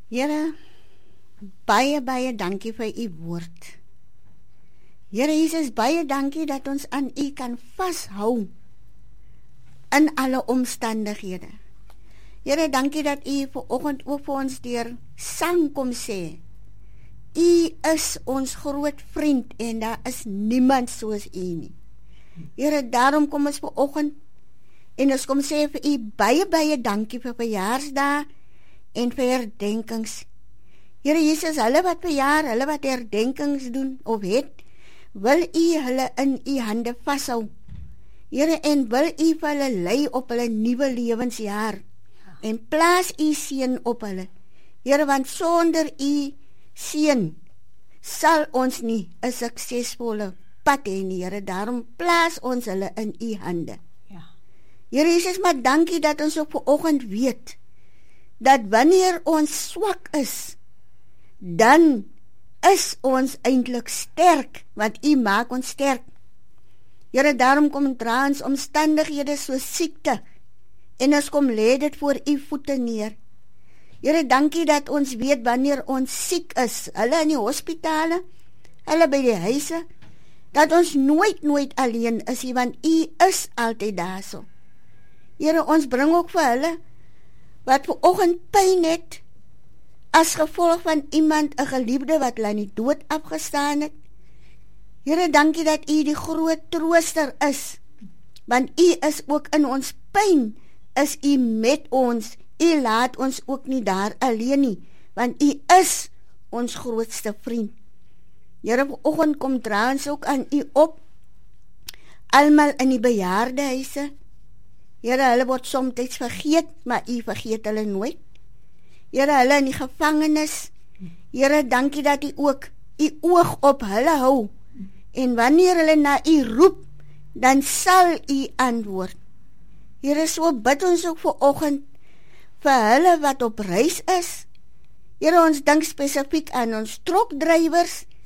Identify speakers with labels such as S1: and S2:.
S1: Here, baie dankie vir u woord. Here Jesus, baie dankie dat ons aan u kan vashou in alle omstandighede. Here, dankie dat u vanoggend ook vir ons deur sang kom sê. U is ons groot vriend en daar is niemand soos u nie. Here, daarom kom ons vanoggend en ons kom sê vir u baie dankie vir verjaarsdae en vir herdenkings. Here Jesus, hulle wat verjaar, hulle wat herdenkings doen of het, wil u hulle in u hande vashou. Here, en wil u vir hulle lei op hulle nuwe lewensjaar en plaas u seën op hulle. Here, want sonder u seën sal ons nie 'n suksesvolle pad hê nie, Here. Daarom plaas ons hulle in u hande.
S2: Ja.
S1: Here Jesus, maar dankie dat ons op vanoggend weet dat wanneer ons swak is, dan is ons eintlik sterk, want u maak ons sterk. Here, daarom kom dra ons omstandighede so siekte en ons kom lê dit voor u voete neer. Here, dankie dat ons weet wanneer ons siek is, hulle in die hospitale, hulle by die huise, dat ons nooit alleen is, want u is altyd daar so. Here, ons bring ook vir hulle wat vanoggend pyn het as gevolg van iemand, 'n geliefde wat hulle in die dood afgestaan het. Here, dankie dat u die groot trooster is, want u is ook in ons pyn, is u met ons, u laat ons ook nie daar alleen nie, want u is ons grootste vriend. Here, vanoggend kom dra ons ook aan u op, almal in die bejaardehuise. Here, hulle word soms vergeet, maar u vergeet hulle nooit. Here, hulle in die gevangenis, Here, dankie dat u ook u oog op hulle hou, en wanneer hulle na u roep, dan sal u antwoord. Here, so bid ons ook vanoggend vir hulle wat op reis is. Here, ons dink spesifiek aan ons trokdrywers